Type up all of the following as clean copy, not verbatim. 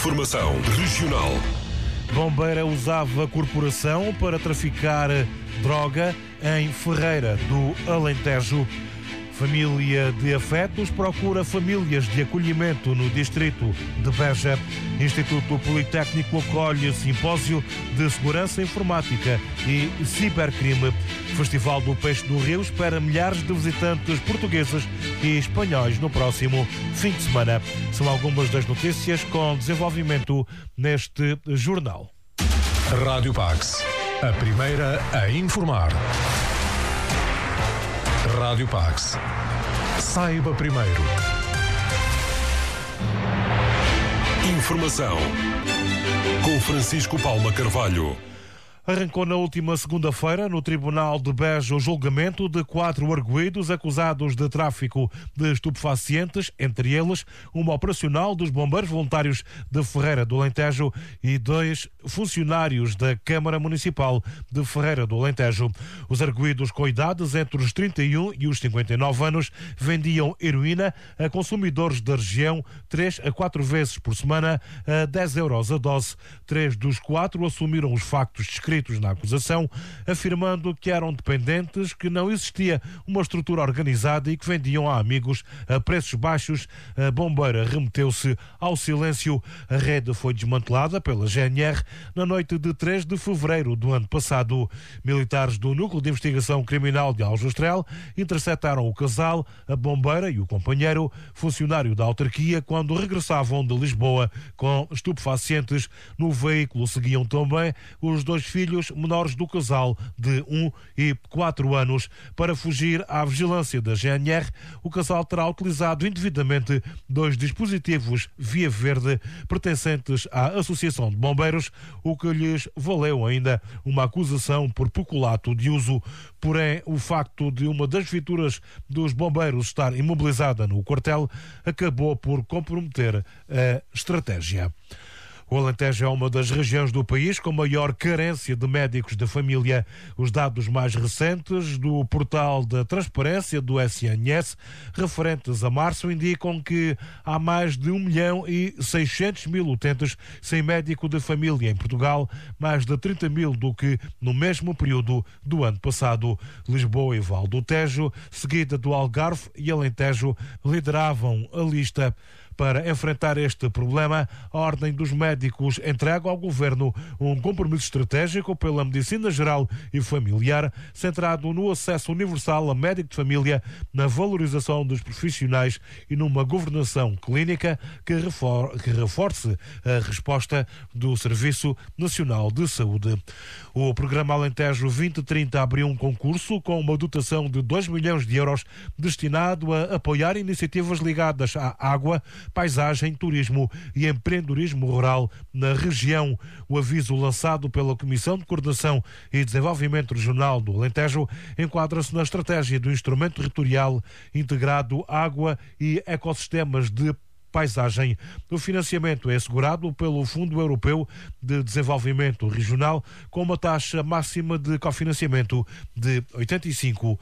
Informação regional. Bombeira usava corporação para traficar droga em Ferreira do Alentejo. Família de afetos procura famílias de acolhimento no distrito de Beja. Instituto Politécnico acolhe simpósio de segurança informática e cibercrime. Festival do Peixe do Rio espera milhares de visitantes portugueses e espanhóis no próximo fim de semana. São algumas das notícias com desenvolvimento neste jornal. Rádio Pax, a primeira a informar. Rádio Pax. Saiba primeiro. Informação com Francisco Palma Carvalho. Arrancou na última segunda-feira no Tribunal de Beja o julgamento de 4 arguidos acusados de tráfico de estupefacientes, entre eles uma operacional dos Bombeiros Voluntários de Ferreira do Alentejo e 2 funcionários da Câmara Municipal de Ferreira do Alentejo. Os arguidos com idades entre os 31 e os 59 anos vendiam heroína a consumidores da região 3 a 4 vezes por semana a 10 euros a dose. 3 dos 4 assumiram os factos descritos na acusação, afirmando que eram dependentes, que não existia uma estrutura organizada e que vendiam a amigos a preços baixos. A bombeira remeteu-se ao silêncio. A rede foi desmantelada pela GNR na noite de 3 de fevereiro do ano passado. Militares do Núcleo de Investigação Criminal de Aljustrel interceptaram o casal, a bombeira e o companheiro, funcionário da autarquia, quando regressavam de Lisboa com estupefacientes. No veículo seguiam também os 2 filhos menores do casal de 1 e 4 anos. Para fugir à vigilância da GNR, o casal terá utilizado indevidamente 2 dispositivos via verde pertencentes à Associação de Bombeiros, o que lhes valeu ainda uma acusação por peculato de uso. Porém, o facto de uma das viaturas dos bombeiros estar imobilizada no quartel acabou por comprometer a estratégia. O Alentejo é uma das regiões do país com maior carência de médicos de família. Os dados mais recentes do portal da transparência do SNS, referentes a março, indicam que há mais de 1.600.000 utentes sem médico de família em Portugal, mais de 30.000 do que no mesmo período do ano passado. Lisboa e Val do Tejo, seguida do Algarve e Alentejo, lideravam a lista. Para enfrentar este problema, a Ordem dos Médicos entrega ao Governo um compromisso estratégico pela medicina geral e familiar, centrado no acesso universal a médico de família, na valorização dos profissionais e numa governação clínica que reforce a resposta do Serviço Nacional de Saúde. O programa Alentejo 2030 abriu um concurso com uma dotação de 2 milhões de euros destinado a apoiar iniciativas ligadas à água, paisagem, turismo e empreendedorismo rural na região. O aviso lançado pela Comissão de Coordenação e Desenvolvimento Regional do Alentejo enquadra-se na estratégia do Instrumento Territorial Integrado Água e Ecossistemas de Paisagem. O financiamento é assegurado pelo Fundo Europeu de Desenvolvimento Regional com uma taxa máxima de cofinanciamento de 85%.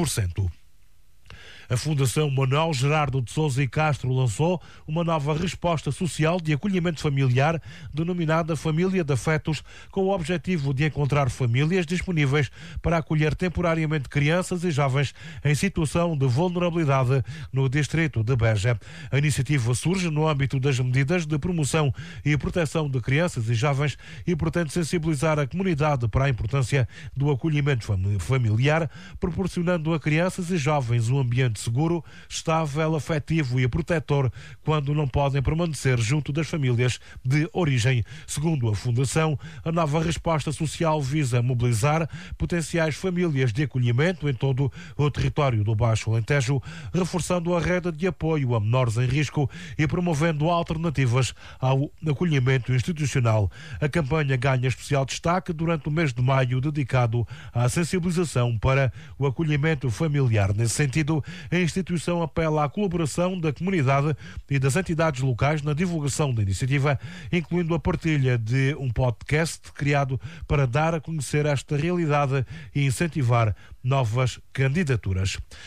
A Fundação Manuel Gerardo de Sousa e Castro lançou uma nova resposta social de acolhimento familiar denominada Família de Afetos, com o objetivo de encontrar famílias disponíveis para acolher temporariamente crianças e jovens em situação de vulnerabilidade no distrito de Beja. A iniciativa surge no âmbito das medidas de promoção e proteção de crianças e jovens e pretende sensibilizar a comunidade para a importância do acolhimento familiar, proporcionando a crianças e jovens um ambiente seguro, estável, afetivo e protetor quando não podem permanecer junto das famílias de origem. Segundo a Fundação, a nova resposta social visa mobilizar potenciais famílias de acolhimento em todo o território do Baixo Alentejo, reforçando a rede de apoio a menores em risco e promovendo alternativas ao acolhimento institucional. A campanha ganha especial destaque durante o mês de maio, dedicado à sensibilização para o acolhimento familiar. Nesse sentido, a instituição apela à colaboração da comunidade e das entidades locais na divulgação da iniciativa, incluindo a partilha de um podcast criado para dar a conhecer esta realidade e incentivar novas candidaturas.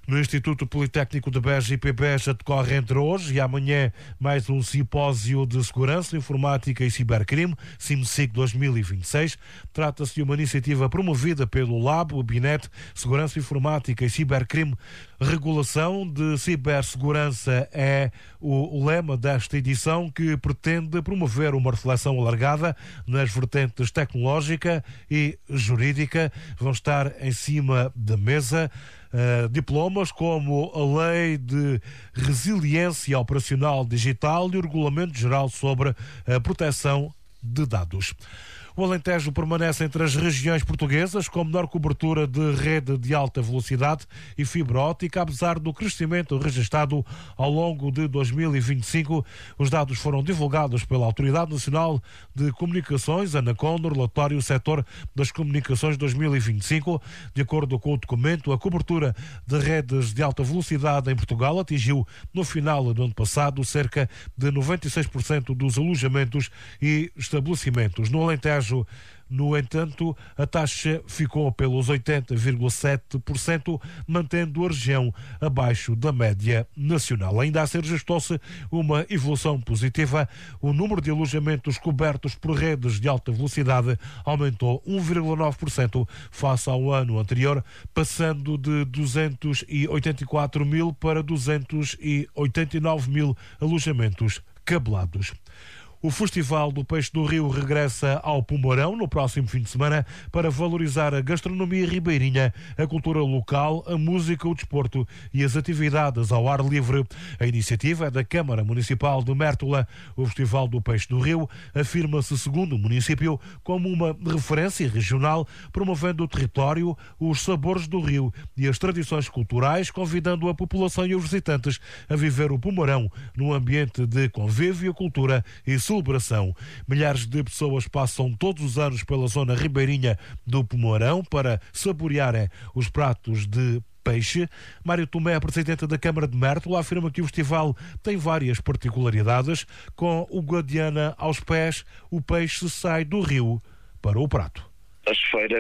No Instituto Politécnico de Beja e Beja decorre entre hoje e amanhã mais um simpósio de segurança, informática e cibercrime, CIMSIC 2026. Trata-se de uma iniciativa promovida pelo LAB, o BINET, Segurança Informática e Cibercrime. Regulação de cibersegurança é o lema desta edição, que pretende promover uma reflexão alargada nas vertentes tecnológica e jurídica. Vão estar em cima da mesa diplomas como a Lei de Resiliência Operacional Digital e o Regulamento Geral sobre a Proteção de Dados. O Alentejo permanece entre as regiões portuguesas com menor cobertura de rede de alta velocidade e fibra óptica, apesar do crescimento registrado ao longo de 2025. Os dados foram divulgados pela Autoridade Nacional de Comunicações, ANACOM, no relatório Setor das Comunicações 2025. De acordo com o documento, a cobertura de redes de alta velocidade em Portugal atingiu, no final do ano passado, cerca de 96% dos alojamentos e estabelecimentos. No Alentejo, no entanto, a taxa ficou pelos 80,7%, mantendo a região abaixo da média nacional. Ainda assim, registrou-se uma evolução positiva. O número de alojamentos cobertos por redes de alta velocidade aumentou 1,9% face ao ano anterior, passando de 284 mil para 289 mil alojamentos cabelados. O Festival do Peixe do Rio regressa ao Pumarão no próximo fim de semana para valorizar a gastronomia ribeirinha, a cultura local, a música, o desporto e as atividades ao ar livre. A iniciativa é da Câmara Municipal de Mértola. O Festival do Peixe do Rio afirma-se, segundo o município, como uma referência regional, promovendo o território, os sabores do rio e as tradições culturais, convidando a população e os visitantes a viver o Pumarão num ambiente de convívio, cultura e celebração. Milhares de pessoas passam todos os anos pela zona ribeirinha do Pumarão para saborearem os pratos de peixe. Mário Tomé, presidente da Câmara de Mértola, afirma que o festival tem várias particularidades. Com o Guadiana aos pés, o peixe sai do rio para o prato. As feiras,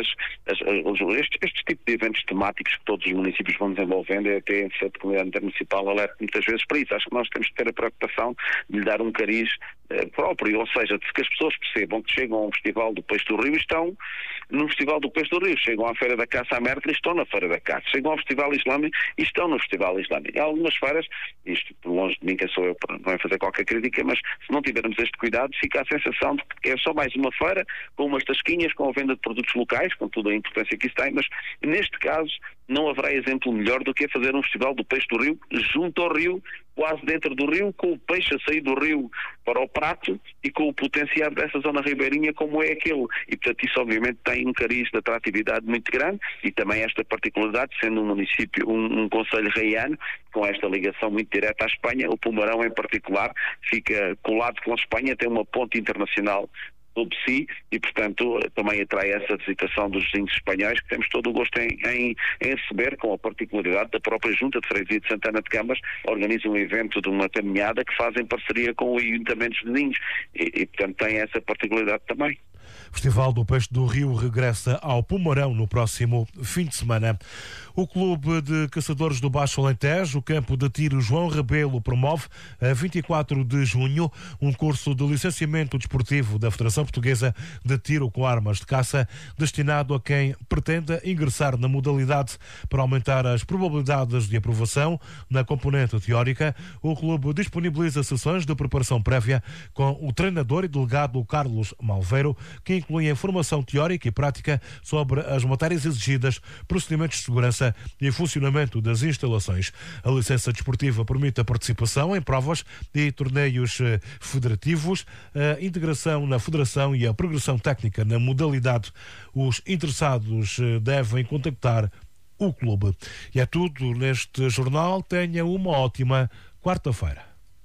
este tipo de eventos temáticos que todos os municípios vão desenvolvendo, é até a comunidade intermunicipal alerta muitas vezes para isso. Acho que nós temos que ter a preocupação de lhe dar um cariz próprio, ou seja, de que as pessoas percebam que chegam a um Festival do Peixe do Rio e estão no Festival do Peixe do Rio, chegam à Feira da Caça à Mértola e estão na Feira da Caça, chegam ao Festival Islâmico e estão no Festival Islâmico. Há algumas feiras, isto por longe de mim, quem sou eu para não fazer qualquer crítica, mas se não tivermos este cuidado, fica a sensação de que é só mais uma feira com umas tasquinhas, com a venda de produtos locais, com toda a importância que isso tem, mas neste caso não haverá exemplo melhor do que fazer um Festival do Peixe do Rio junto ao rio, quase dentro do rio, com o peixe a sair do rio para o prato e com o potenciar dessa zona ribeirinha como é aquele. E portanto isso obviamente tem um cariz de atratividade muito grande e também esta particularidade, sendo um município, um concelho reiano, com esta ligação muito direta à Espanha, o Pumarão em particular fica colado com a Espanha, tem uma ponte internacional sobre si e, portanto, também atrai essa visitação dos vizinhos espanhóis, que temos todo o gosto em receber, com a particularidade da própria Junta de Freguesia de Santana de Câmara, organiza um evento de uma caminhada que faz em parceria com o Ayuntamentos vizinhos e, portanto, tem essa particularidade também. O Festival do Peixe do Rio regressa ao Pumarão no próximo fim de semana. O Clube de Caçadores do Baixo Alentejo, o Campo de Tiro João Rebelo, promove a 24 de junho um curso de licenciamento desportivo da Federação Portuguesa de Tiro com Armas de Caça, destinado a quem pretenda ingressar na modalidade. Para aumentar as probabilidades de aprovação na componente teórica, o clube disponibiliza sessões de preparação prévia com o treinador e delegado Carlos Malveiro, que incluem informação teórica e prática sobre as matérias exigidas, procedimentos de segurança e funcionamento das instalações. A licença desportiva permite a participação em provas e torneios federativos, a integração na federação e a progressão técnica na modalidade. Os interessados devem contactar o clube. E é tudo neste jornal. Tenha uma ótima quarta-feira.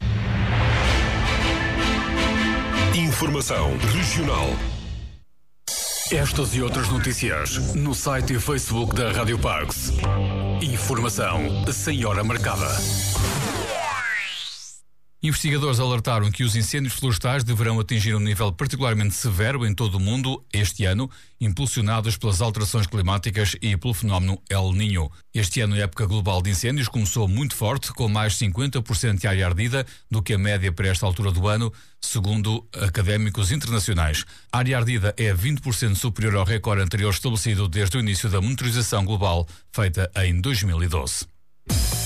Informação regional. Estas e outras notícias no site e Facebook da Rádio Parks. Informação sem hora marcada. Investigadores alertaram que os incêndios florestais deverão atingir um nível particularmente severo em todo o mundo este ano, impulsionados pelas alterações climáticas e pelo fenómeno El Niño. Este ano a época global de incêndios começou muito forte, com mais 50% de área ardida do que a média para esta altura do ano, segundo académicos internacionais. A área ardida é 20% superior ao recorde anterior estabelecido desde o início da monitorização global, feita em 2012.